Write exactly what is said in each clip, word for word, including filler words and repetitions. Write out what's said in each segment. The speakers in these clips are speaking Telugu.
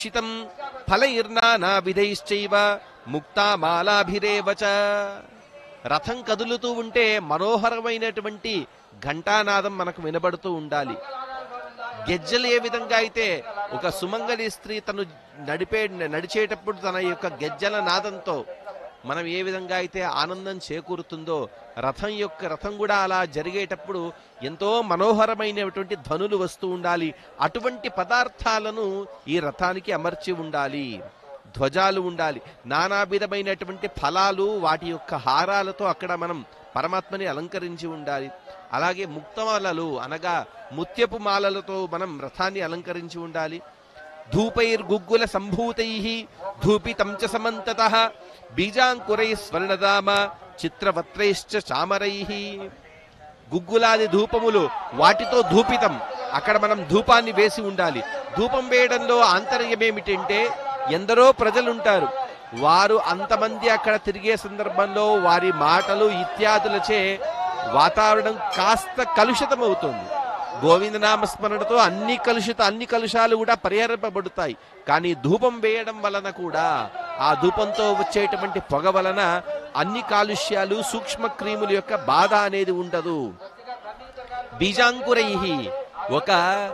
చితం ఫలైర్నానా విధైశ్చైవ ముక్తామాలాభిరేవ చ. రథం కదులుతూ ఉంటే మనోహరమైనటువంటి ఘంటానాదం మనకు వినబడుతూ ఉండాలి. గెజ్జలు ఏ విధంగా అయితే ఒక సుమంగళి స్త్రీ తను నడిపే నడిచేటప్పుడు తన యొక్క గెజ్జల నాదంతో మనం ఏ విధంగా అయితే ఆనందం చేకూరుతుందో, రథం యొక్క రథం కూడా అలా జరిగేటప్పుడు ఎంతో మనోహరమైనటువంటి ధ్వనులు వస్తూ ఉండాలి. అటువంటి పదార్థాలను ఈ రథానికి అమర్చి ఉండాలి. ధ్వజాలు ఉండాలి, నానావిధమైనటువంటి ఫలాలు, వాటి యొక్క హారాలతో అక్కడ మనం పరమాత్మని అలంకరించి ఉండాలి. అలాగే ముక్తమాలలు అనగా ముత్యపు మాలలతో మనం రథాన్ని అలంకరించి ఉండాలి. ధూపైర్గుగ్గుల సంభూతై ధూపితం చ సమంతతః బీజాంకురై స్వర్ణదామ చిత్రవత్రైశ్చ చామరై. గుగ్గులాది ధూపములు, వాటితో ధూపితం, అక్కడ మనం ధూపాన్ని వేసి ఉండాలి. ధూపం వేయడంలో ఆంతర్యం ఏమిటంటే, ఎందరో ప్రజలుంటారు, వారు అంతమంది అక్కడ తిరిగే సందర్భంలో వారి మాటలు ఇత్యాదులచే వాతావరణం కాస్త కలుషితమవుతుంది. గోవిందనామస్మరణతో అన్ని కలుషిత అన్ని కలుషాలు కూడా పరిహరింపబడతాయి. కానీ ధూపం వేయడం వలన కూడా ఆ ధూపంతో వచ్చేటువంటి పొగ వలన అన్ని కాలుష్యాలు, సూక్ష్మ క్రిముల యొక్క బాధ అనేది ఉండదు. బీజాంకురై, ఒక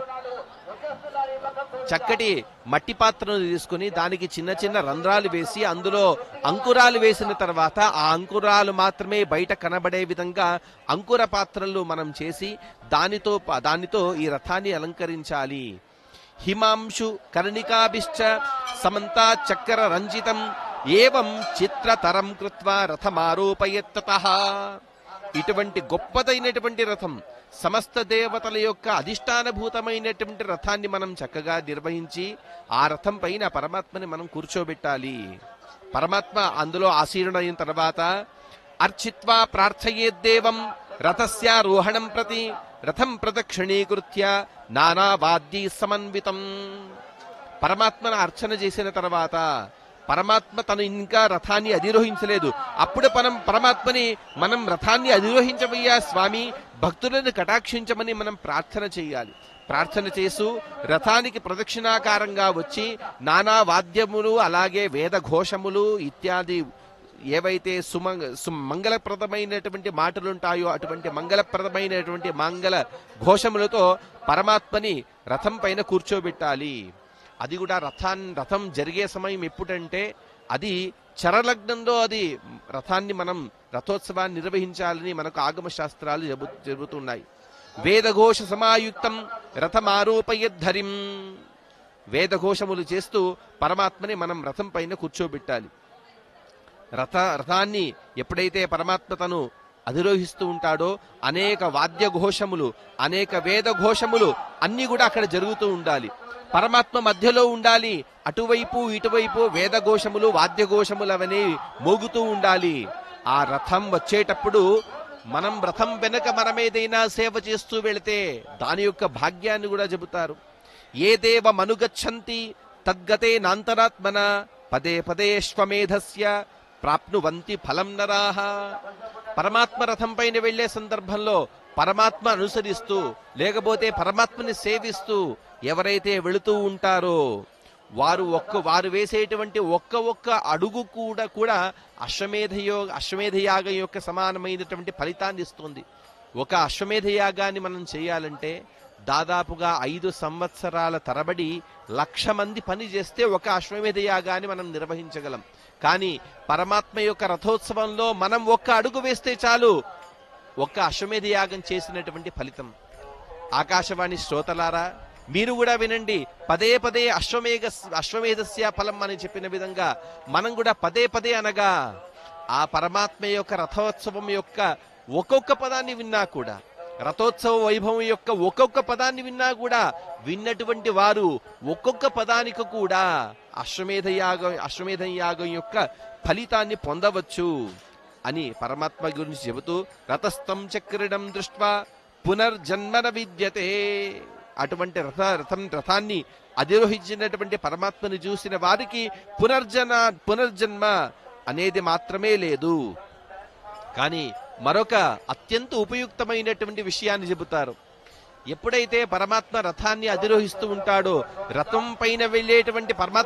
చక్కటి మట్టి పాత్రను తీసుకుని దానికి చిన్న చిన్న రంధ్రాలు వేసి అందులో అంకురాలు వేసిన తర్వాత ఆ అంకురాలు మాత్రమే బయట కనబడే విధంగా అంకుర పాత్రలు మనం చేసి దానితో దానితో ఈ రథాన్ని అలంకరించాలి. హిమాంశు కర్ణికాభిశ్చ సమంతా చక్ర రంజితం ఏవం చిత్రతరం కృత్వా రథమారోపయత్తతః. ఇటువంటి గొప్పదైనటువంటి రథం, సమస్త దేవతల యొక్క అధిష్టానభూతమైనటువంటి రథాన్ని మనం చక్కగా నిర్వహించి ఆ రథం పైన పరమాత్మని మనం కూర్చోబెట్టాలి. పరమాత్మ అందులో ఆసీనుడైన తర్వాత అర్చిత్వా ప్రార్థయేద్దేవం రథస్యారోహణం ప్రతి రథం ప్రదక్షిణీకృత్య నానా వాద్యై సమన్వితం. పరమాత్మను అర్చన చేసిన తర్వాత పరమాత్మ తను ఇంకా రథాన్ని అధిరోహించలేదు. అప్పుడు మనం పరమాత్మని మనం రథాన్ని అధిరోహించబోయా స్వామి, భక్తులను కటాక్షించమని మనం ప్రార్థన చేయాలి. ప్రార్థన చేస్తూ రథానికి ప్రదక్షిణాకారంగా వచ్చి నానా వాద్యములు, అలాగే వేద ఘోషములు ఇత్యాది ఏవైతే సుమంగ మంగళప్రదమైనటువంటి మాటలు ఉంటాయో అటువంటి మంగళప్రదమైనటువంటి మంగళ ఘోషములతో పరమాత్మని రథం పైన కూర్చోబెట్టాలి. అది కూడా రథాన్ రథం జరిగే సమయం ఎప్పుడంటే, అది చరలగ్నంలో అది రథాన్ని మనం రథోత్సవాన్ని నిర్వహించాలని మనకు ఆగమ శాస్త్రాలు చెబు చెబుతున్నాయి. వేదఘోష సమాయుక్తం రథమారోపయద్ధరిం. వేదఘోషములు చేస్తూ పరమాత్మని మనం రథం పైన కూర్చోబెట్టాలి. రథ రథాన్ని ఎప్పుడైతే పరమాత్మ తను అధిరోహిస్తూ ఉంటాడో అనేక వాద్య ఘోషములు, అనేక వేద ఘోషములు అన్ని కూడా అక్కడ జరుగుతూ ఉండాలి. పరమాత్మ మధ్యలో ఉండాలి. అటువైపు ఇటువైపు వేదఘోషములు, వాద్యఘోషములు అవన్నీ మోగుతూ ఉండాలి. ఆ రథం వచ్చేటప్పుడు మనం రథం వెనక మనమేదైనా సేవ చేస్తూ వెళితే దాని యొక్క భాగ్యాన్ని కూడా చెబుతారు. ఏ దేవ మనుగచ్చంతి తద్గతే నాంతరాత్మన పదే పదేష్వమేధస్య ప్రాప్నువంతి ఫలం నరాహ. పరమాత్మ రథం పైన వెళ్లే సందర్భంలో పరమాత్మ అనుసరిస్తూ లేకపోతే పరమాత్మని సేవిస్తూ ఎవరైతే వెళుతూ ఉంటారో వారు ఒక్క వారు వేసేటువంటి ఒక్క ఒక్క అడుగు కూడా కూడా అశ్వమేధయో అశ్వమేధయాగం యొక్క సమానమైనటువంటి ఫలితాన్ని ఇస్తుంది. ఒక అశ్వమేధయాగాన్ని మనం చేయాలంటే దాదాపుగా ఐదు సంవత్సరాల తరబడి లక్ష మంది పని చేస్తే ఒక అశ్వమేధయాగాన్ని మనం నిర్వహించగలం. కానీ పరమాత్మ యొక్క రథోత్సవంలో మనం ఒక్క అడుగు వేస్తే చాలు, ఒక్క అశ్వమేధయాగం చేసినటువంటి ఫలితం. ఆకాశవాణి శ్రోతలారా, మీరు కూడా వినండి. పదే పదే అశ్వమేధ అశ్వమేధస్య ఫలం అని చెప్పిన విధంగా మనం కూడా పదే పదే అనగా ఆ పరమాత్మ యొక్క రథోత్సవం యొక్క ఒక్కొక్క పదాన్ని విన్నా కూడా, రథోత్సవ వైభవం యొక్క ఒక్కొక్క పదాన్ని విన్నా కూడా విన్నటువంటి వారు ఒక్కొక్క పదానికి కూడా అశ్వమేధ యాగం అశ్వమేధ యాగం యొక్క ఫలితాన్ని పొందవచ్చు అని పరమాత్మ గురించి చెబుతూ రథస్థం చక్రిడం దృష్ట్వా పునర్జన్మన విద్యతే. అటువంటి రథ రథం రథాన్ని అధిరోహించినటువంటి పరమాత్మని చూసిన వారికి పునర్జన పునర్జన్మ అనేది మాత్రమే లేదు. కానీ మరొక అత్యంత ఉపయుక్తమైనటువంటి విషయాన్ని చెబుతారు. ఎప్పుడైతే పరమాత్మ రథాన్ని అధిరోహిస్తూ ఉంటాడో రథం పైన వెళ్ళేటువంటి పరమాత్మ